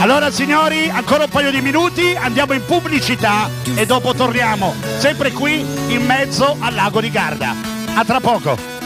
Allora signori, ancora un paio di minuti, andiamo in pubblicità e dopo torniamo, sempre qui in mezzo al lago di Garda. A tra poco.